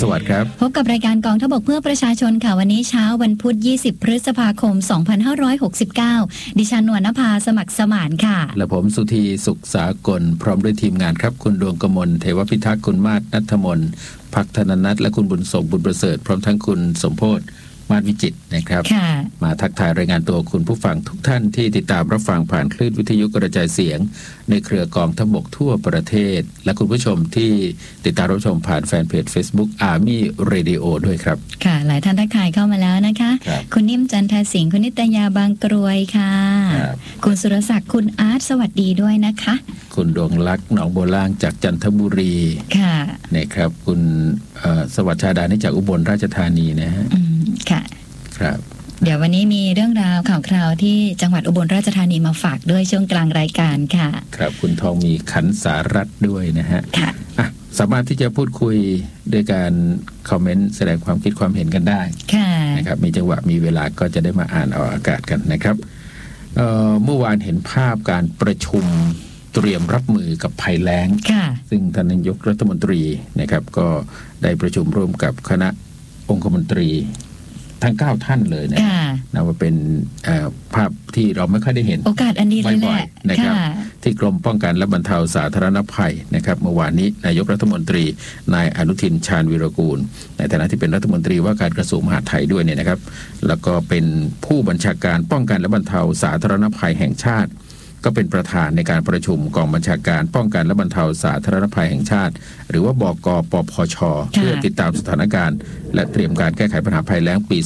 วัสดิ์ครับพบกับรายการกองทัพบกเพื่อประชาชนค่ะวันนี้เช้าวันพุธ20พฤษภาคม2569ดิฉันนวลนภาสมัครสมานค่ะและผมสุธีสุขสากลพร้อมด้วยทีมงานครับคุณดวงกมลเทวพิทักษ์คุณมาศณัฐมนภักธนนัทและคุณบุญส่งบุญประเสริฐพร้อมทั้งคุณสมโพธิ์มาศวิจิตรนะครับมาทักทายรายงานตัวคุณผู้ฟังทุกท่านที่ติดตามรับฟังผ่านคลื่นวิทยุกระจายเสียงในเครือกองทัพบกทั่วประเทศและคุณผู้ชมที่ติดตามรับชมผ่านแฟนเพจ Facebook Army Radio ด้วยครับค่ะหลายท่านทักทายเข้ามาแล้วนะคะคุณนิ่มจันทสิงห์คุณนิตยาบางกรวยค่ะคุณสุรศักดิ์คุณอาร์ตสวัสดีด้วยนะคะคุณดวงลักษณ์หนองบัวล่างจากจันทบุรีค่ะนะครับคุณสวัสดิ์ชาดานี่จากอุบลราชธานีนะฮะค่ะครับเดี๋ยววันนี้มีเรื่องราวข่าวคราวที่จังหวัดอุบลราชธานีมาฝากด้วยช่วงกลางรายการค่ะครับคุณทองมีขันสารัตน์ด้วยนะฮะค่ะสามารถที่จะพูดคุยด้วยการคอมเมนต์แสดงความคิดความเห็นกันได้ค่ะนะครับมีจังหวะมีเวลาก็จะได้มาอ่านออกอากาศกันนะครับเมื่อวานเห็นภาพการประชุมเตรียมรับมือกับภัยแล้งซึ่งท่านนายกรัฐมนตรีนะครับก็ได้ประชุมร่วมกับคณะองคมนตรีทั้ง9ท่านเลยนะว่าเป็นภาพที่เราไม่ค่อยได้เห็นโอกาสอันดีเลยแหละนะครับที่กรมป้องกันและบรรเทาสาธารณภัยนะครับเมื่อวานนี้นายกรัฐมนตรีนายอนุทินชาญวีรกูลในฐานะที่เป็นรัฐมนตรีว่าการกระทรวงมหาดไทยด้วยเนี่ยนะครับแล้วก็เป็นผู้บัญชาการป้องกันและบรรเทาสาธารณภัยแห่งชาติก็เป็นประธานในการประชุมกองบัญชาการป้องกันและบรรเทาสาธารณภัยแห่งชาติหรือว่าบก.ปพช.เพื่อติดตามสถานการณ์และเตรียมการแก้ไขปัญหาภัยแล้งปี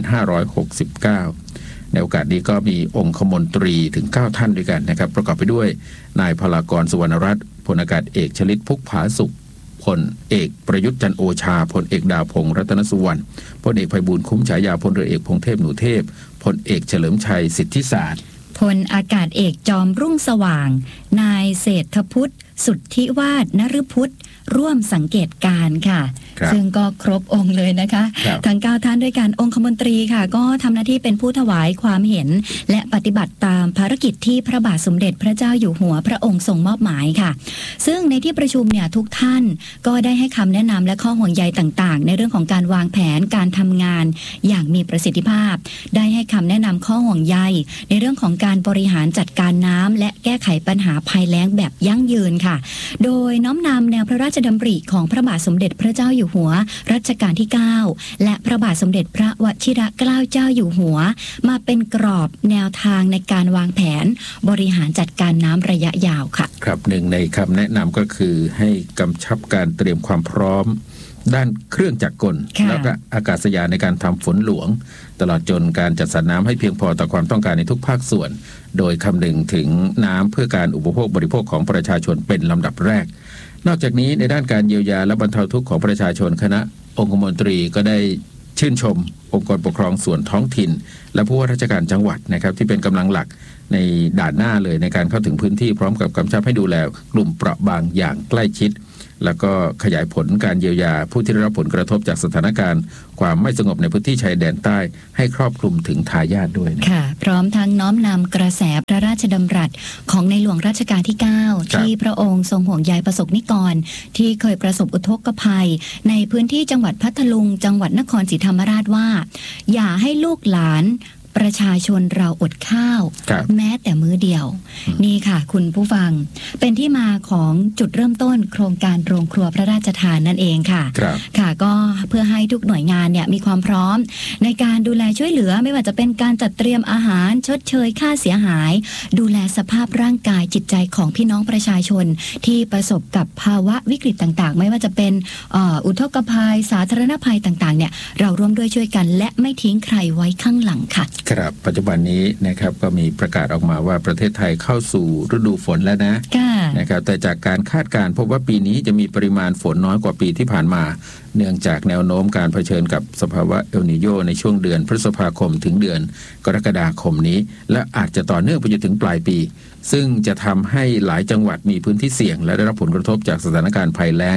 2569 ในโอกาสนี้ก็มีองคมนตรีถึง9ท่านด้วยกันนะครับประกอบไปด้วยนายพลากรสุวรรณรัตน์พลอากาศเอกชลิตพุกผาสุขพลเอกประยุทธ์จันทร์โอชาพลเอกดาวพงษ์รัตนสุวรรณพลเอกไพบูลย์คุ้มฉายาพลเรือเอกพงษ์เทพหนูเทพพลเอกเฉลิมชัยสิทธิศาสตร์พลอากาศเอกจอมรุ่งสว่างนายเศรษฐพุทธสุทธิวาฒนฤพุทธร่วมสังเกตการค่ะซึ่งก็ครบองค์เลยนะคะทั้ง9ท่านด้วยกันองคมนตรีค่ะก็ทำหน้าที่เป็นผู้ถวายความเห็นและปฏิบัติตามภารกิจที่พระบาทสมเด็จพระเจ้าอยู่หัวพระองค์ทรงมอบหมายค่ะซึ่งในที่ประชุมเนี่ยทุกท่านก็ได้ให้คำแนะนำและข้อห่วงใยต่างๆในเรื่องของการวางแผนการทำงานอย่างมีประสิทธิภาพได้ให้คำแนะนำข้อห่วงใยในเรื่องของการบริหารจัดการน้ำและแก้ไขปัญหาภัยแล้งแบบยั่งยืนค่ะโดยน้อมนำแนวพระราชดำริของพระบาทสมเด็จพระเจ้าอยู่หัวรัชกาลที่9และพระบาทสมเด็จพระวชิรเกล้าเจ้าอยู่หัวมาเป็นกรอบแนวทางในการวางแผนบริหารจัดการน้ำระยะยาวค่ะครับหนึ่งในคำแนะนำก็คือให้กำชับการเตรียมความพร้อมด้านเครื่องจักรกลแล้วก็อากาศยานในการทำฝนหลวงตลอดจนการจัดสรรน้ำให้เพียงพอต่อความต้องการในทุกภาคส่วนโดยคำนึงถึงน้ำเพื่อการอุปโภคบริโภคของประชาชนเป็นลำดับแรกนอกจากนี้ในด้านการเยียวยาและบรรเทาทุกข์ของประชาชนคณะองคมนตรีก็ได้ชื่นชมองค์กรปกครองส่วนท้องถิ่นและผู้ว่าราชการจังหวัดนะครับที่เป็นกำลังหลักในด่านหน้าเลยในการเข้าถึงพื้นที่พร้อมกับกำชับให้ดูแลกลุ่มเปราะบางอย่างใกล้ชิดแล้วก็ขยายผลการเยียวยาผู้ที่ได้รับผลกระทบจากสถานการณ์ความไม่สงบในพื้นที่ชายแดนใต้ให้ครอบคลุมถึงทายาทด้วยค่ะพร้อมทั้งน้อมนำกระแสพระราชดำรัสของในหลวงรัชกาลที่9ที่พระองค์ทรงห่วงใยประสบนิกรที่เคยประสบอุทกภัยในพื้นที่จังหวัดพัทลุงจังหวัดนครศรีธรรมราชว่าอย่าให้ลูกหลานประชาชนเราอดข้าวแม้แต่มื้อเดียวนี่ค่ะคุณผู้ฟังเป็นที่มาของจุดเริ่มต้นโครงการโรงครัวพระราชทานนั่นเองค่ะค่ะก็เพื่อให้ทุกหน่วยงานเนี่ยมีความพร้อมในการดูแลช่วยเหลือไม่ว่าจะเป็นการจัดเตรียมอาหารชดเชยค่าเสียหายดูแลสภาพร่างกายจิตใจของพี่น้องประชาชนที่ประสบกับภาวะวิกฤตต่างๆไม่ว่าจะเป็นอุทกภัยสาธารณภัยต่างๆเนี่ยเราร่วมด้วยช่วยกันและไม่ทิ้งใครไว้ข้างหลังค่ะครับปัจจุบันนี้นะครับก็มีประกาศออกมาว่าประเทศไทยเข้าสู่ฤดูฝนแล้วนะครับแต่จากการคาดการณ์พบว่าปีนี้จะมีปริมาณฝนน้อยกว่าปีที่ผ่านมาเนื่องจากแนวโน้มการเผชิญกับสภาวะเอลนีโญในช่วงเดือนพฤษภาคมถึงเดือนกรกฎาคมนี้และอาจจะต่อเนื่องไปจนถึงปลายปีซึ่งจะทำให้หลายจังหวัดมีพื้นที่เสี่ยงและได้รับผลกระทบจากสถานการณ์ภัยแล้ง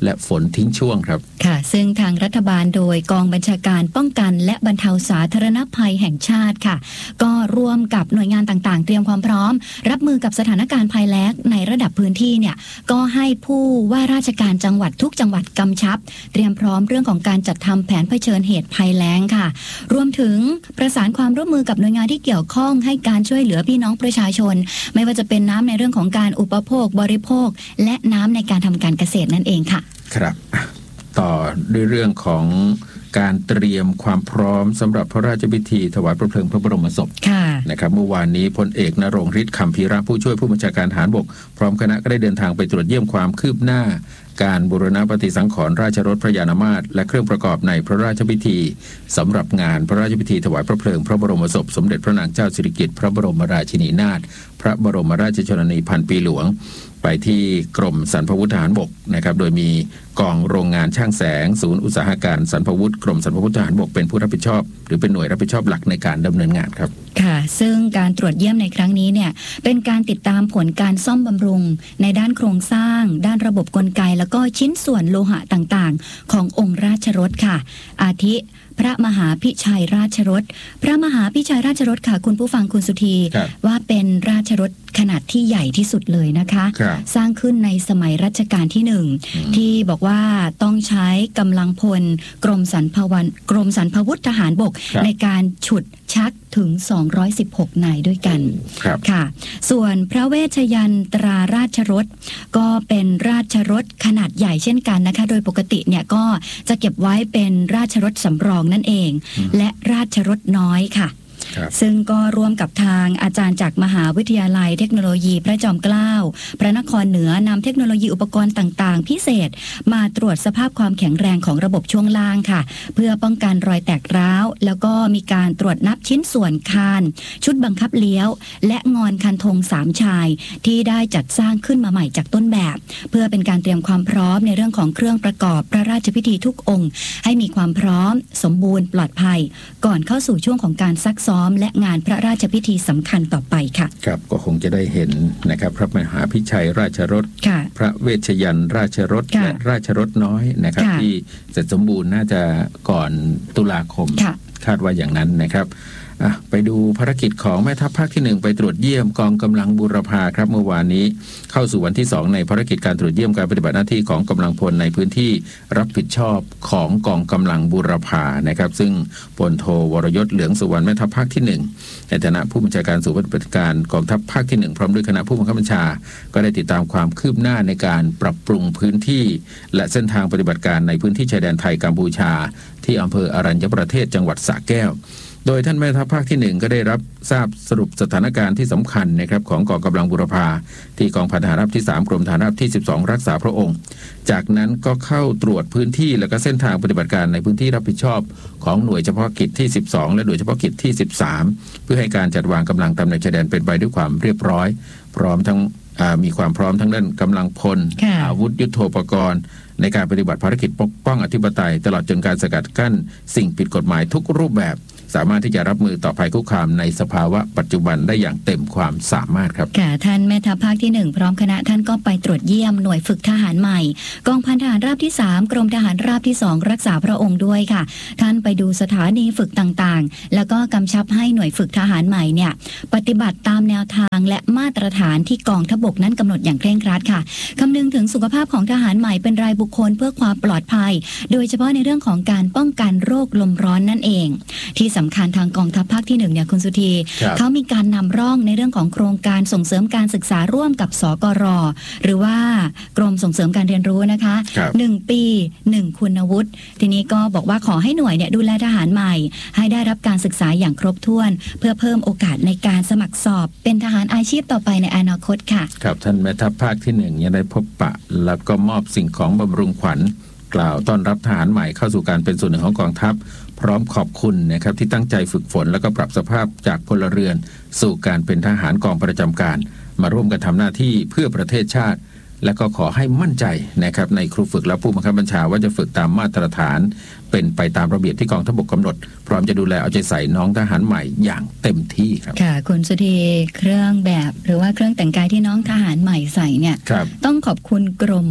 และฝนทิ้งช่วงครับค่ะซึ่งทางรัฐบาลโดยกองบัญชาการป้องกันและบรรเทาสาธารณภัยแห่งชาติค่ะก็ร่วมกับหน่วยงานต่างๆเตรียมความพร้อมรับมือกับสถานการณ์ภัยแล้งในระดับพื้นที่เนี่ยก็ให้ผู้ว่าราชการจังหวัดทุกจังหวัดกำชับเตรียมพร้อมเรื่องของการจัดทำแผนเผชิญเหตุภัยแล้งค่ะรวมถึงประสานความร่วมมือกับหน่วยงานที่เกี่ยวข้องให้การช่วยเหลือพี่น้องประชาชนไม่ว่าจะเป็นน้ำในเรื่องของการอุปโภคบริโภคและน้ำในการทำการเกษตรนั่นเองค่ะครับต่อด้วยเรื่องของการเตรียมความพร้อมสำหรับพระราชพิธีถวายพระเพลิงพระบรมศพนะครับเมื่อวานนี้พลเอกณรงค์ฤทธิ์คำพีระผู้ช่วยผู้บัญชาการทหารบกพร้อมคณะก็ได้เดินทางไปตรวจเยี่ยมความคืบหน้าการบูรณปฏิสังขรณ์ราชรถพระยานมาตรและเครื่องประกอบในพระราชพิธีสำหรับงานพระราชพิธีถวายพระเพลิงพระบรมศพสมเด็จพระนางเจ้าสิริกิติ์พระบรมราชินีนาถพระบรมราชชนนีพันปีหลวงไปที่กรมสรรพาวุธทหารบกนะครับโดยมีกองโรงงานช่างแสงศูนย์อุตสาหการสรรพาวุธกรมสรรพาวุธทหารบกเป็นผู้รับผิดชอบหรือเป็นหน่วยรับผิดชอบหลักในการดำเนินงานครับค่ะซึ่งการตรวจเยี่ยมในครั้งนี้เนี่ยเป็นการติดตามผลการซ่อมบำรุงในด้านโครงสร้างด้านระบบกลไกแล้วก็ชิ้นส่วนโลหะต่างๆขององค์ราชรถค่ะอาทิพระมหาพิชัยราชรถพระมหาพิชัยราชรถค่ะคุณผู้ฟังคุณสุธีว่าเป็นราชรถขนาดที่ใหญ่ที่สุดเลยนะคะสร้างขึ้นในสมัยรัชกาลที่1ที่บอกว่าต้องใช้กำลังพลกรมสรรพาวุธทหารบกในการฉุดชักถึง216นายด้วยกันค่ะส่วนพระเวชยันตราราชรถก็เป็นราชรถขนาดใหญ่เช่นกันนะคะโดยปกติเนี่ยก็จะเก็บไว้เป็นราชรถสำรองนั่นเองและราชรถน้อยค่ะซึ่งก็ร่วมกับทางอาจารย์จากมหาวิทยาลัยเทคโนโลยีพระจอมเกล้าพระนครเหนือนำเทคโนโลยีอุปกรณ์ต่างๆพิเศษมาตรวจสภาพความแข็งแรงของระบบช่วงล่างค่ะเพื่อป้องกันรอยแตกร้าวแล้วก็มีการตรวจนับชิ้นส่วนคานชุดบังคับเลี้ยวและงอนคันธง3ชายที่ได้จัดสร้างขึ้นมาใหม่จากต้นแบบเพื่อเป็นการเตรียมความพร้อมในเรื่องของเครื่องประกอบพระราชพิธีทุกองค์ให้มีความพร้อมสมบูรณ์ปลอดภัยก่อนเข้าสู่ช่วงของการซักซ้อมและงานพระราชพิธีสำคัญต่อไปค่ะครับก็คงจะได้เห็นนะครับพระมหาพิชัยราชรถพระเวชยันต์ราชรถและราชรถน้อยนะครับที่เสร็จสมบูรณ์น่าจะก่อนตุลาคมคาดว่าอย่างนั้นนะครับไปดูภารกิจของแม่ทัพภาคที่1ไปตรวจเยี่ยมกองกำลังบูรพาครับเมื่อวานนี้เข้าสู่วันที่2ในภารกิจการตรวจเยี่ยมการปฏิบัติหน้าที่ของกำลังพลในพื้นที่รับผิดชอบของกองกำลังบูรพานะครับซึ่งพลโทวรยศเหลืองสุวรรณแม่ทัพภาคที่1ในฐานะผู้บัญชาการศูนย์ปฏิบัติการกองทัพภาคที่1พร้อมด้วยคณะผู้บังคับบัญชาก็ได้ติดตามความคืบหน้าในการปรับปรุงพื้นที่และเส้นทางปฏิบัติการในพื้นที่ชายแดนไทยกัมพูชาที่อำเภออรัญญประเทศจังหวัดสระแก้วโดยท่านแม่ทัพภาคที่1ก็ได้รับทราบสรุปสถานการณ์ที่สำคัญนะครับของกองกำลังบูรพาที่กองพันทหารราบที่3กรมทหารราบที่12รักษาพระองค์จากนั้นก็เข้าตรวจพื้นที่และก็เส้นทางปฏิบัติการในพื้นที่รับผิดชอบของหน่วยเฉพาะกิจที่12และหน่วยเฉพาะกิจที่13เพื่อให้การจัดวางกำลังตามแนวชายแดนเป็นไปด้วยความเรียบร้อยพร้อมทั้งมีความพร้อมทั้งด้านกำลังพลอาวุธยุทโธปกรณ์ในการปฏิบัติภารกิจปกป้องอธิปไตยตลอดจนการสกัดกั้นสิ่งผิดกฎหมายทุกรูปแบบสามารถที่จะรับมือต่อภัยคุกคามในสภาวะปัจจุบันได้อย่างเต็มความสามารถครับค่ะท่านแม่ทัพภาคที่1พร้อมคณะท่านก็ไปตรวจเยี่ยมหน่วยฝึกทหารใหม่กองพันทหารราบที่3กรมทหารราบที่2รักษาพระองค์ด้วยค่ะท่านไปดูสถานีฝึกต่างๆแล้วก็กำชับให้หน่วยฝึกทหารใหม่เนี่ยปฏิบัติตามแนวทางและมาตรฐานที่กองทัพบกนั้นกำหนดอย่างเคร่งครัดค่ะคำนึงถึงสุขภาพของทหารใหม่เป็นรายบุคคลเพื่อความปลอดภัยโดยเฉพาะในเรื่องของการป้องกันโรคลมร้อนนั่นเองที่สำคัญทางกองทัพภาคที่1เนี่ยคุณสุธีเขามีการนำร่องในเรื่องของโครงการส่งเสริมการศึกษาร่วมกับสกร.หรือว่ากรมส่งเสริมการเรียนรู้นะคะ1ปี1คุณวุฒิทีนี้ก็บอกว่าขอให้หน่วยเนี่ยดูแลทหารใหม่ให้ได้รับการศึกษาอย่างครบถ้วนเพื่อเพิ่มโอกาสในการสมัครสอบเป็นทหารอาชีพต่อไปในอนาคตค่ะครับท่านแม่ทัพภาคที่1ยังได้พบปะแล้วก็มอบสิ่งของบำรุงขวัญกล่าวต้อนรับทหารใหม่เข้าสู่การเป็นส่วนหนึ่งของกองทัพพร้อมขอบคุณนะครับที่ตั้งใจฝึกฝนแล้วก็ปรับสภาพจากพลเรือนสู่การเป็นทหารกองประจำการมาร่วมกันทำหน้าที่เพื่อประเทศชาติและก็ขอให้มั่นใจนะครับในครูฝึกและผู้บังคับบัญชาว่าจะฝึกตามมาตรฐานเป็นไปตามระเบียบที่กองทัพบกกำหนดพร้อมจะดูแลเอาใจใส่น้องทหารใหม่อย่างเต็มที่ครับค่ะคุณสุธีเครื่องแบบหรือว่าเครื่องแต่งกายที่น้องทหารใหม่ใส่เนี่ยต้องขอบคุณกรม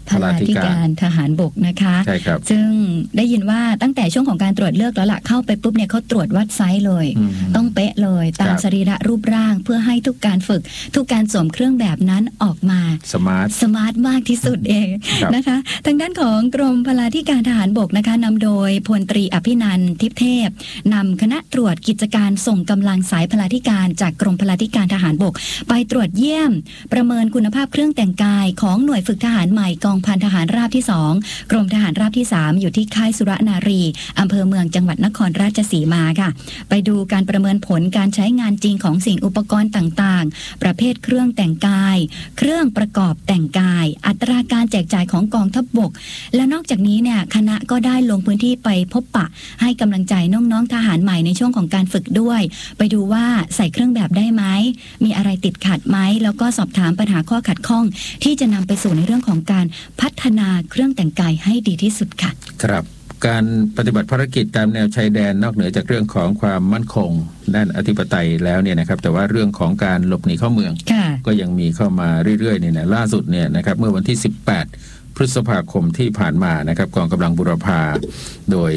พลาธิการทหารบกนะคะใช่ครับซึ่งได้ยินว่าตั้งแต่ช่วงของการตรวจเลือกแล้วล่ะเข้าไปปุ๊บเนี่ยเขาตรวจวัดไซส์เลยต้องเป๊ะเลยตามสรีระรูปร่างเพื่อให้ทุกการฝึกทุกการสวมเครื่องแบบนั้นออกมาสมาร์ทมากที่สุดเองนะคะทางด้านของกรมพลาธิการทหารบกนะคะนำโดยพลตรีอภินันท์ทิพย์เทพนำคณะตรวจกิจการส่งกำลังสายพลาธิการจากกรมพลาธิการทหารบกไปตรวจเยี่ยมประเมินคุณภาพเครื่องแต่งกายของหน่วยฝึกทหารใหม่กองพันทหารราบที่2กรมทหารราบที่3อยู่ที่ค่ายสุรนารีอำเภอเมืองจังหวัดนครราชสีมาค่ะไปดูการประเมินผลการใช้งานจริงของสิ่งอุปกรณ์ต่างๆประเภทเครื่องแต่งกายเครื่องประกอบแต่งกายอัตราการแจกจ่ายของกองทัพบกและนอกจากนี้เนี่ยคณะก็ได้ลงพื้นที่ไปพบปะให้กำลังใจน้องๆทหารใหม่ในช่วงของการฝึกด้วยไปดูว่าใส่เครื่องแบบได้ไหมมีอะไรติดขัดไหมแล้วก็สอบถามปัญหาข้อขัดข้องที่จะนำไปสู่ในเรื่องของการพัฒนาเครื่องแต่งกายให้ดีที่สุดค่ะครับการปฏิบัติภารกิจตามแนวชายแดนนอกเหนือจากเรื่องของความมั่นคงด้านอธิปไตยแล้วเนี่ยนะครับแต่ว่าเรื่องของการหลบหนีเข้าเมืองก็ยังมีเข้ามาเรื่อยๆเนี่ยนะล่าสุดเนี่ยนะครับเมื่อวันที่18พฤษภาคมที่ผ่านมานะครับกองกำลังบุรพาโดย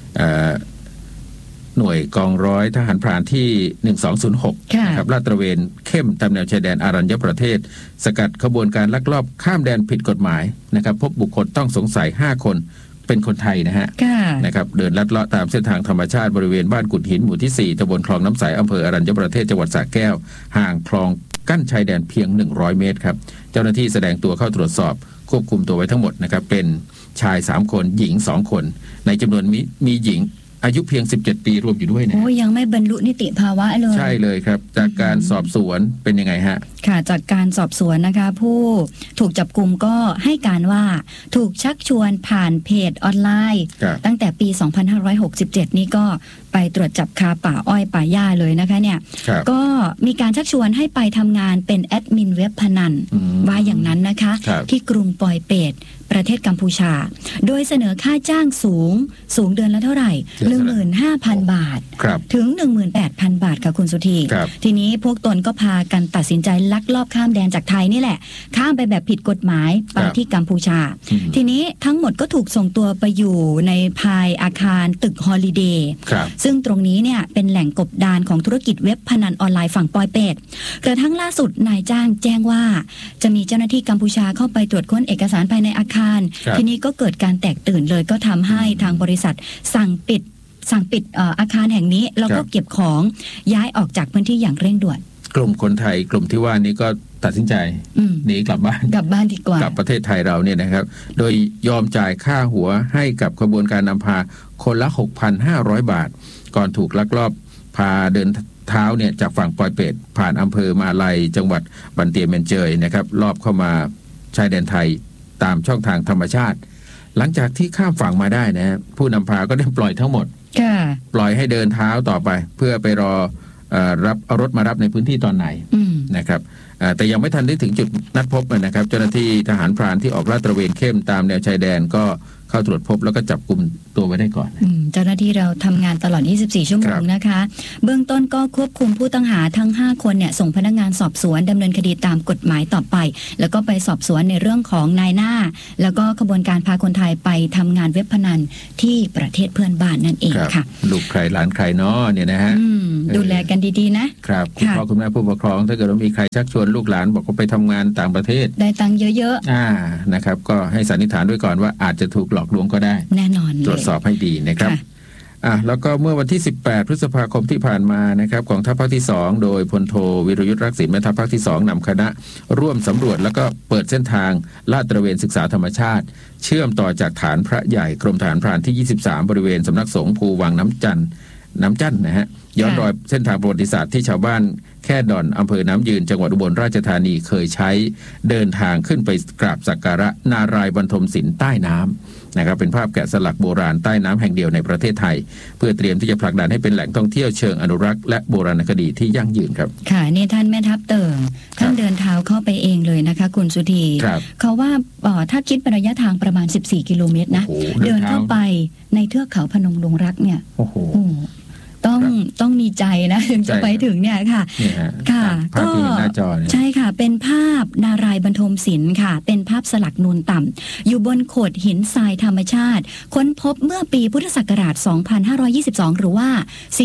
หน่วยกองร้อยทหารพรานที่1206นะครับลาดตระเวนเข้มตามแนวชายแดนอารัญญประเทศสกัดขบวนการลักลอบข้ามแดนผิดกฎหมายนะครับพบบุคคลต้องสงสัย5คนเป็นคนไทยนะฮะนะครับเดินลัดเลาะตามเส้นทางธรรมชาติบริเวณบ้านกุดหินหมู่ที่4ตำบลคลองน้ำใสอำเภออารัญญประเทศจังหวัดสระแก้วห่างคลองกั้นชายแดนเพียง100 เมตรครับเจ้าหน้าที่แสดงตัวเข้าตรวจสอบควบคุมตัวไว้ทั้งหมดนะครับเป็นชาย3คนหญิง2คนในจำนวนมีหญิงอายุเพียง17 ปีรวมอยู่ด้วยนะโอ้ยังไม่บรรลุนิติภาวะเลยใช่เลยครับจากการสอบสวนเป็นยังไงฮะค่ะจากการสอบสวนนะคะผู้ถูกจับกุมก็ให้การว่าถูกชักชวนผ่านเพจออนไลน์ตั้งแต่ปี2567นี่ก็ไปตรวจจับคาป่าอ้อยป่าหญ้าเลยนะคะเนี่ยก็มีการชักชวนให้ไปทำงานเป็นแอดมินเว็บพนันว่าอย่างนั้นนะคะที่กรุงปอยเปตประเทศกัมพูชาโดยเสนอค่าจ้างสูงเดือนละเท่าไหร่ 15,000 บาทถึง 18,000 บาทค่ะคุณสุธีทีนี้พวกตนก็พากันตัดสินใจลักลอบข้ามแดนจากไทยนี่แหละข้ามไปแบบผิดกฎหมายไปที่กัมพูชาทีนี้ทั้งหมดก็ถูกส่งตัวไปอยู่ในภายอาคารตึกฮอลิเดย์ซึ่งตรงนี้เนี่ยเป็นแหล่งกบดานของธุรกิจเว็บพนันออนไลน์ฝั่งปอยเปตกระทั่งล่าสุดนายจ้างแจ้งว่าจะมีเจ้าหน้าที่กัมพูชาเข้าไปตรวจค้นเอกสารภายในอาคารทีนี้ก็เกิดการแตกตื่นเลยก็ทำให้ทางบริษัทสั่งปิดอาคารแห่งนี้แล้วก็เก็บของย้ายออกจากพื้นที่อย่างเร่งด่วนกลุ่มคนไทยกลุ่มที่ว่านี้ก็ตัดสินใจหนีกลับบ้านดีกว่ากลับประเทศไทยเราเนี่ยนะครับโดยยอมจ่ายค่าหัวให้กับขบวนการนำพาคนละ 6,500 บาทก่อนถูกลักลอบพาเดินเท้าเนี่ยจากฝั่งปอยเปตผ่านอำเภอมาลัยจังหวัดบันเตียเมนเจยนะครับลอบเข้ามาชายแดนไทยตามช่องทางธรรมชาติหลังจากที่ข้ามฝั่งมาได้นะผู้นำพาก็ได้ปล่อยทั้งหมดปล่อยให้เดินเท้าต่อไปเพื่อไปรอรับเอารถมารับในพื้นที่ตอนไหนนะครับแต่ยังไม่ทันได้ถึงจุดนัดพบนะครับเจ้าหน้าที่ทหารพรานที่ออกลาดตระเวนเข้มตามแนวชายแดนก็เข้าตรวจพบแล้วก็จับกุมตัวไว้ได้ก่อนเจ้าหน้าที่เราทำงานตลอด24 ชั่วโมงนะคะเบื้องต้นก็ควบคุมผู้ต้องหาทั้ง5คนเนี่ยส่งพนักงานสอบสวนดำเนินคดีตามกฎหมายต่อไปแล้วก็ไปสอบสวนในเรื่องของนายหน้าแล้วก็ขบวนการพาคนไทยไปทำงานเว็บพนันที่ประเทศเพื่อนบ้านนั่นเองค่ะลูกใครหลานใครเนาะเนี่ยนะฮะดูแลกันดีๆนะครับคุณพ่อคุณแม่ผู้ปกครองถ้าเกิดว่ามีใครชักชวนลูกหลานบอกว่าไปทำงานต่างประเทศได้ตังค์เยอะๆนะครับก็ให้สันนิษฐานไว้ก่อนว่าอาจจะถูกหลอกลวงก็ได้แน่นอนตรวจสอบให้ดีนะครับแล้วก็เมื่อวันที่18พฤษภาคมที่ผ่านมานะครับกองทัพภาคที่2โดยพลโทวิรยุทธรักษิณแม่ทัพภาคที่2นำคณะร่วมสำรวจแล้วก็เปิดเส้นทางลาดตระเวนศึกษาธรรมชาติเชื่อมต่อจากฐานพระใหญ่กรมทหารพรานที่23บริเวณสำนักสงฆ์ภูวังน้ำจันนะฮะย้อนรอยเส้นทางประวัติศาสตร์ที่ชาวบ้านแค่ดอนอำเภอน้ำยืนจังหวัดอุบลราชธานีเคยใช้เดินทางขึ้นไปกราบสักการะนารายณ์บรรทมศิลป์ใต้น้ำนะครับเป็นภาพแกะสลักโบราณใต้น้ำแห่งเดียวในประเทศไทยเพื่อเตรียมที่จะผลักดันให้เป็นแหล่งท่องเที่ยวเชิงอนุรักษ์และโบราณคดีที่ยั่งยืนครับค่ะนี่ท่านแม่ทัพเติ่งท่านเดินเท้าเข้าไปเองเลยนะคะคุณสุธีเขาว่าถ้าคิดเป็นระยะทางประมาณ14 กิโลเมตรนะเดินเข้าไปในเทือกเขาพนมดงรักเนี่ยโอ้โหต้องมีใจนะถึงจะไปถึงเนี่ยค่ะค่ะภาพที่เห็นหน้าจอใช่ค่ะเป็นภาพนารายณ์บรรทมศิลป์ค่ะเป็นภาพสลักนูนต่ำอยู่บนโขดหินทรายธรรมชาติค้นพบเมื่อปีพุทธศักราช 2522 หรือว่า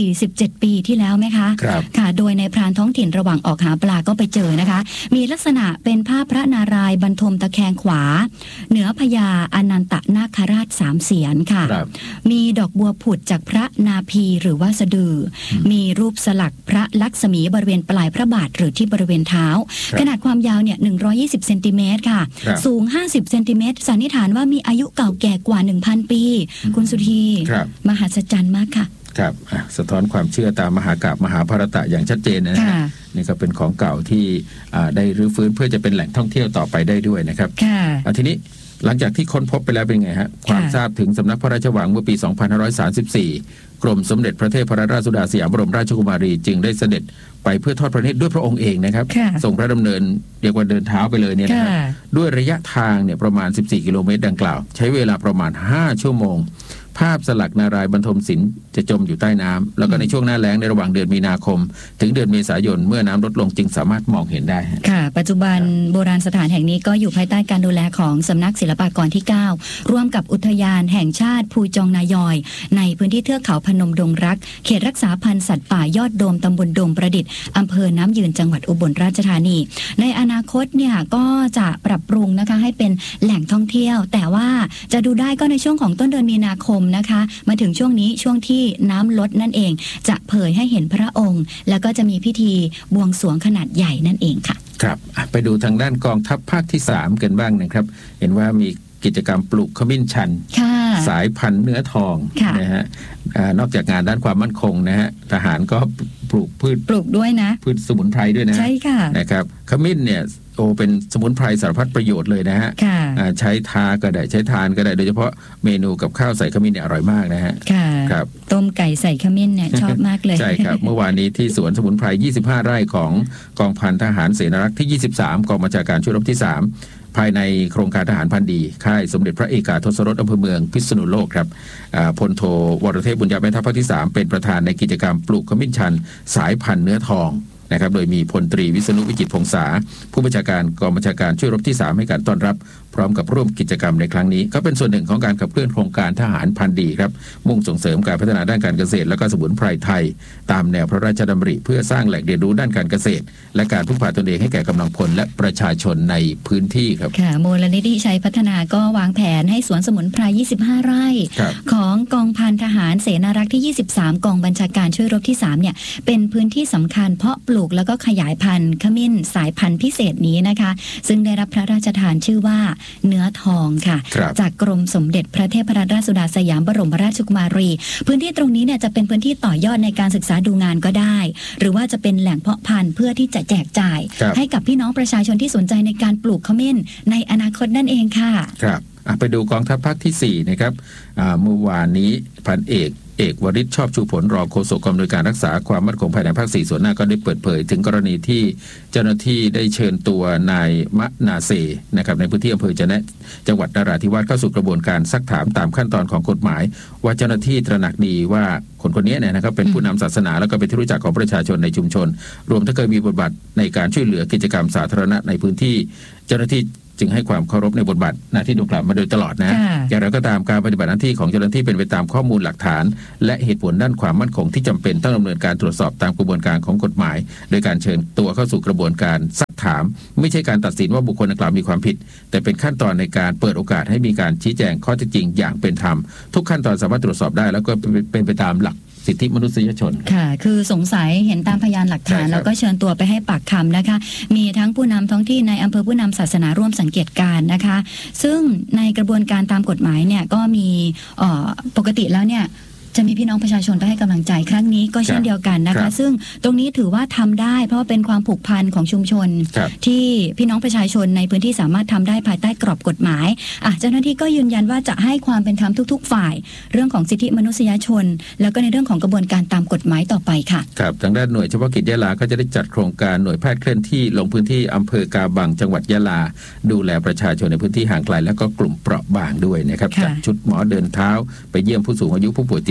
47 ปีที่แล้วไหมคะค่ะโดยในพรานท้องถิ่นระหว่างออกหาปลาก็ไปเจอนะคะมีลักษณะเป็นภาพพระนารายณ์บรรทมตะแคงขวาเหนือพญาอนันตนาคราช3 เสียนค่ะมีดอกบัวผุดจากพระนาพีหรือว่าสะดือมีรูปสลักพระลักษมีบริเวณปลายพระบาทหรือที่บริเวณเท้าขนาดความยาวเนี่ย120เซนติเมตรค่ะสูง50เซนติเมตรสันนิษฐานว่ามีอายุเก่าแก่กว่า 1,000 ปีคุณสุธีมหัศจรรย์มากค่ะครับสะท้อนความเชื่อตามมหากาพย์มหาภารตะอย่างชัดเจนนะฮะนี่ก็เป็นของเก่าที่ได้รื้อฟื้นเพื่อจะเป็นแหล่งท่องเที่ยวต่อไปได้ด้วยนะครับทีนี้หลังจากที่ค้นพบไปแล้วเป็นไงฮะความทราบถึงสำนักพระราชวังเมื่อปี 2534 กรมสมเด็จพระเทพรัตนราชสุดาสยามบรมราชกุมารีจึงได้เสด็จไปเพื่อทอดพระเนตรด้วยพระองค์เองนะครับส่งพระดำเนินเรียกว่าเดินเท้าไปเลยเนี่ยนะครับด้วยระยะทางเนี่ยประมาณ14กิโลเมตรดังกล่าวใช้เวลาประมาณ5ชั่วโมงภาพสลักนารายณ์บรรทมศิลป์จะจมอยู่ใต้น้ำแล้วก็ในช่วงหน้าแล้งในระหว่างเดือนมีนาคมถึงเดือนเมษายนเมื่อน้ำลดลงจึงสามารถมองเห็นได้ค่ะปัจจุบันโบราณสถานแห่งนี้ก็อยู่ภายใต้การดูแลของสำนักศิลปากรที่9ร่วมกับอุทยานแห่งชาติภูจองนายอยในพื้นที่เทือกเขาพนมดงรักเขตรักษาพันธุ์สัตว์ป่ายอดโดมตำบลโดมประดิษฐ์อำเภอน้ำยืนจังหวัดอุบลราชธานีในอนาคตเนี่ยก็จะปรับปรุงนะคะให้เป็นแหล่งท่องเที่ยวแต่ว่าจะดูได้ก็ในช่วงของต้นเดือนมีนาคมนะคะมาถึงช่วงนี้ช่วงที่น้ำลดนั่นเองจะเผยให้เห็นพระองค์แล้วก็จะมีพิธีบวงสรวงขนาดใหญ่นั่นเองค่ะครับไปดูทางด้านกองทัพภาคที่3กันบ้างนะครับเห็นว่ามีกิจกรรมปลูกขมิ้นชันสายพันธุ์เนื้อทองนะฮะนอกจากงานด้านความมั่นคงนะฮะทหารก็ปลูกพืชปลูกด้วยนะพืชสมุนไพรด้วยนะใช่ค่ะนะครับขมิ้นเนี่ยเป็นสมุนไพรสารพัดประโยชน์เลยนะฮะใช้ทาก็ได้ใช้ทานก็ได้โดยเฉพาะเมนูกับข้าวใส่ขมิ้นเนี่ยอร่อยมากนะฮะครับต้มไก่ใส่ขมิ้นเนี่ยชอบมากเลยใช่ครับเมื่อวานนี้ที่สวนสมุนไพร25 ไร่ของกองพันทหารเสนารักษ์ที่23กองบัญชาการช่วยรบที่3ภายในโครงการทหารพันดีค่ายสมเด็จพระเอกาทศรสอำเภอเมืองพิษณุโลกครับพลโทวรเทพบุญญาแม่ทัพภาคที่3เป็นประธานในกิจกรรมปลูกขมิ้นชันสายพันธุ์เนื้อทองนะครับโดยมีพลตรีวิษณุวิจิตรพงษาผู้บัญชาการกองบัญชาการช่วยรบที่3ให้การต้อนรับพร้อมกับร่วมกิจกรรมในครั้งนี้ก็เป็นส่วนหนึ่งของการขับเคลื่อนโครงการทหารพันธุ์ดีครับมุ่งส่งเสริมการพัฒนาด้านการเกษตรและก็สมุนไพรไทยตามแนวพระราชดำริเพื่อสร้างแหล่งเรียนรู้ด้านการเกษตรและการพึ่งพาตนเองให้แก่กำลังพลและประชาชนในพื้นที่ครับค่ะมูลนิธิชัยพัฒนาก็วางแผนให้สวนสมุนไพร25 ไร่ของกองพันทหารเสนารักษ์ที่23กองบัญชาการช่วยรบที่3เนี่ยเป็นพื้นที่สำคัญเพาะปลูกแล้วก็ขยายพันธุ์ขมิ้นสายพันธุ์พิเศษนี้นะคะซึ่งได้รับพระราชทานชื่อว่าเนื้อทองค่ะจากกรมสมเด็จพระเทพรัตนราชสุดาสยามบรมราชกุมารีพื้นที่ตรงนี้เนี่ยจะเป็นพื้นที่ต่อยอดในการศึกษาดูงานก็ได้หรือว่าจะเป็นแหล่งเพาะพันธุ์เพื่อที่จะแจกจ่ายให้กับพี่น้องประชาชนที่สนใจในการปลูกขมิ้นในอนาคตนั่นเองค่ะครับไปดูกองทัพภาคที่4นะครับเมื่อวานนี้พันเอกวริศชอบชูผลรองโฆษกกองอำนวยการรักษาความมั่นคงภายในภาค4ส่วนหน้าก็ได้เปิดเผยถึงกรณีที่เจ้าหน้าที่ได้เชิญตัวนายมะนาเซนะครับในพื้นที่อำเภอจะแนะจังหวัดนราธิวาสเข้าสู่กระบวนการซักถามตามขั้นตอนของกฎหมายว่าเจ้าหน้าที่ตระหนักดีว่าคนนี้เนี่ยนะครับเป็นผู้นำศาสนาแล้วก็เป็นที่รู้จักของประชาชนในชุมชนรวมทั้งเคยมีบทบาทในการช่วยเหลือกิจกรรมสาธารณะในพื้นที่เจ้าหน้าที่จึงให้ความเคารพในบทบาทหน้าที่ดังกล่าวมาโดยตลอดนะอย่างไรก็ตามการปฏิบัติหน้าที่ของเจ้าหน้าที่เป็นไปตามข้อมูลหลักฐานและเหตุผลด้านความมั่นคงที่จำเป็นต้องดำเนินการตรวจสอบตามกระบวนการของกฎหมายโดยการเชิญตัวเข้าสู่กระบวนการซักถามไม่ใช่การตัดสินว่าบุคคลดังกล่าวมีความผิดแต่เป็นขั้นตอนในการเปิดโอกาสให้มีการชี้แจงข้อเท็จจริงอย่างเป็นธรรมทุกขั้นตอนสามารถตรวจสอบได้แล้วก็เป็นไปตามหลักสิทธิมนุษยชนค่ะคือสงสัยเห็นตามพยานหลักฐานแล้วก็เชิญตัวไปให้ปากคำนะคะมีทั้งผู้นำท้องที่ในอำเภอผู้นำศาสนาร่วมสังเกตการนะคะซึ่งในกระบวนการตามกฎหมายเนี่ยก็มีปกติแล้วเนี่ยจะมีพี่น้องประชาชนไปให้กำลังใจครั้งนี้ก็เช่นเดียวกันนะคะซึ่งตรงนี้ถือว่าทำได้เพราะว่าเป็นความผูกพันของชุมชนที่พี่น้องประชาชนในพื้นที่สามารถทำได้ภายใต้กรอบกฎหมายเจ้าหน้าที่ก็ยืนยันว่าจะให้ความเป็นธรรมทุกๆฝ่ายเรื่องของสิทธิมนุษยชนแล้วก็ในเรื่องของกระบวนการตามกฎหมายต่อไปค่ะครับทางด้านหน่วยเฉพาะกิจยะลาก็จะได้จัดโครงการหน่วยแพทย์เคลื่อนที่ลงพื้นที่อำเภอกาบังจังหวัดยะลาดูแลประชาชนในพื้นที่ห่างไกลและก็กลุ่มเปราะบางด้วยนะครับจัดชุดหมอเดินเท้าไปเยี่ยมผู้สูงอายุผู้ป่วยติด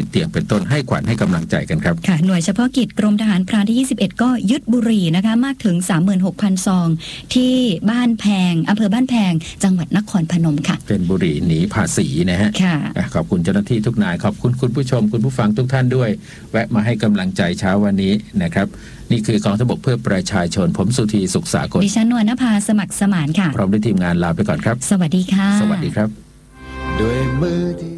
เตียงเป็นต้นให้ขวัญให้กำลังใจกันครับค่ะหน่วยเฉพาะกิจกรมทหารพรานที่21ก็ยึดบุหรี่นะคะมากถึง 36,000 ซองที่บ้านแพงอำเภอบ้านแพงจังหวัดนครพนมค่ะเป็นบุหรี่หนีภาษีนะฮะค่ะขอบคุณเจ้าหน้าที่ทุกนายขอบคุณคุณผู้ชมคุณผู้ฟังทุกท่านด้วยแวะมาให้กำลังใจเช้าวันนี้นะครับนี่คือกองทัพบกเพื่อประชาชนผมสุธีสุขสากลดิฉันนวลนภาสมัครสมานค่ะพร้อมด้วยทีมงานลาไปก่อนครับสวัสดีค่ะสวัสดีครับด้วยมือที่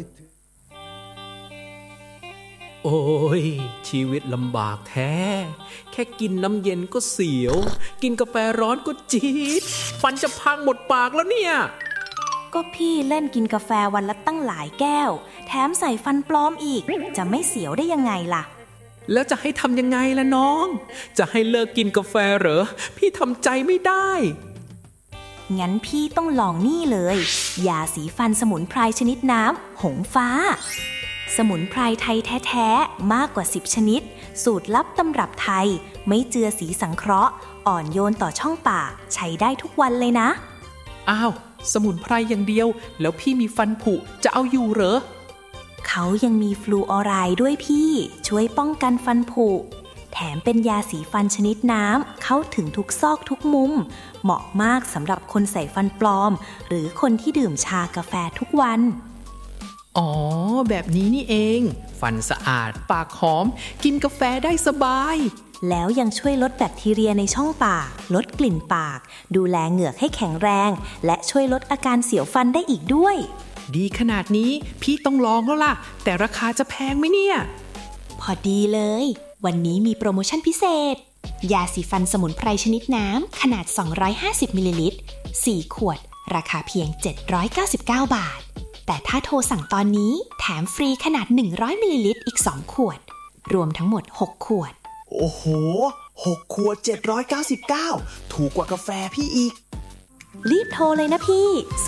โอ้ยชีวิตลำบากแท้แค่กินน้ำเย็นก็เสียวกินกาแฟร้อนก็จี๊ดฟันจะพังหมดปากแล้วเนี่ยก็พี่เล่นกินกาแฟวันละตั้งหลายแก้วแถมใส่ฟันปลอมอีกจะไม่เสียวได้ยังไงล่ะแล้วจะให้ทำยังไงล่ะน้องจะให้เลิกกินกาแฟเหรอพี่ทำใจไม่ได้งั้นพี่ต้องลองนี่เลยยาสีฟันสมุนไพรชนิดน้ำหงฟ้าสมุนไพรไทยแท้ๆมากกว่า10ชนิดสูตรลับตำรับไทยไม่เจือสีสังเคราะห์อ่อนโยนต่อช่องปากใช้ได้ทุกวันเลยนะอ้าวสมุนไพรอย่างเดียวแล้วพี่มีฟันผุจะเอาอยู่เหรอเขายังมีฟลูออไรด์ด้วยพี่ช่วยป้องกันฟันผุแถมเป็นยาสีฟันชนิดน้ำเข้าถึงทุกซอกทุกมุมเหมาะมากสำหรับคนใส่ฟันปลอมหรือคนที่ดื่มชากาแฟทุกวันอ๋อแบบนี้นี่เองฟันสะอาดปากหอมกินกาแฟได้สบายแล้วยังช่วยลดแบคทีเรียในช่องปากลดกลิ่นปากดูแลเหงือกให้แข็งแรงและช่วยลดอาการเสียวฟันได้อีกด้วยดีขนาดนี้พี่ต้องลองแล้วล่ะแต่ราคาจะแพงไหมเนี่ยพอดีเลยวันนี้มีโปรโมชั่นพิเศษยาสีฟันสมุนไพรชนิดน้ำขนาด250มิลลิลิตร4ขวดราคาเพียง799 บาทแต่ถ้าโทรสั่งตอนนี้แถมฟรีขนาด100มิลลิลิตรอีก2ขวดรวมทั้งหมด6ขวดโอ้โห6ขวด799ถูกกว่ากาแฟพี่อีกรีบโทรเลยนะพี่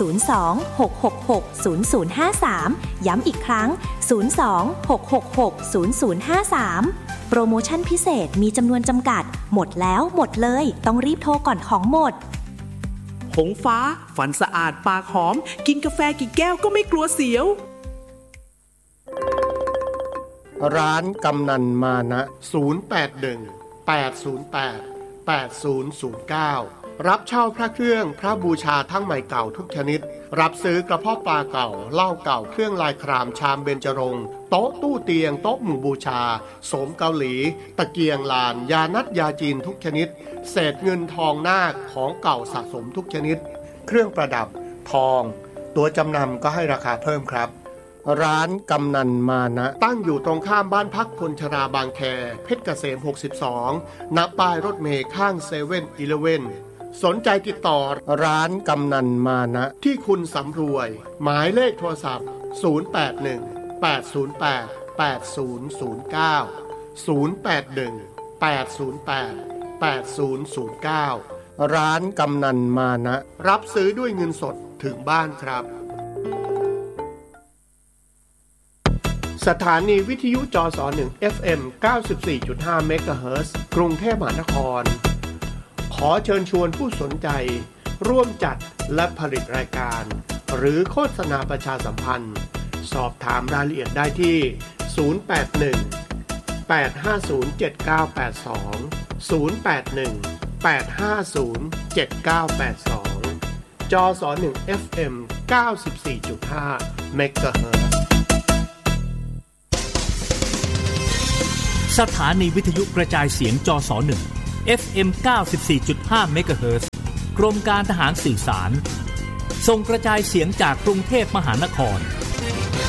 02-666-0053ย้ำอีกครั้ง02-666-0053โปรโมชั่นพิเศษมีจำนวนจำกัดหมดแล้วหมดเลยต้องรีบโทรก่อนของหมดหงฟ้าฟันสะอาดปากหอมกินกาแฟกี่แก้วก็ไม่กลัวเสียวร้านกำนันมานะ081-808-8009รับเช่าพระเครื่องพระบูชาทั้งใหม่เก่าทุกชนิดรับซื้อกระเพาะปลาเก่าเหล้าเก่าเครื่องลายครามชามเบญจรงค์โต๊ะตู้เตียงโต๊ะหมู่บูชาโสมเกาหลีตะเกียงลานยานัดยาจีนทุกชนิดเศษเงินทองนาคของเก่าสะสมทุกชนิดเครื่องประดับทองตัวจำนำก็ให้ราคาเพิ่มครับร้านกำนันมานะตั้งอยู่ตรงข้ามบ้านพักคนชราบางแคเพชรเกษม62ณป้ายรถเมล์ข้าง7-Elevenสนใจติดต่อร้านกำนันมานะที่คุณสำรวยหมายเลขโทรศัพท์081-808-8009 ร้านกำนันมานะรับซื้อด้วยเงินสดถึงบ้านครับสถานีวิทยุจส1 FM 94.5 เมกะเฮิรตซ์กรุงเทพมหานครขอเชิญชวนผู้สนใจร่วมจัดและผลิตรายการหรือโฆษณาประชาสัมพันธ์สอบถามรายละเอียดได้ที่081-850-7982 081-850-7982 จส1 FM 94.5 เมกะเฮิรตซ์สถานีวิทยุกระจายเสียงจส1 FM 94.5 เมกะเฮิรตซ์กรมการทหารสื่อสารส่งกระจายเสียงจากกรุงเทพมหานคร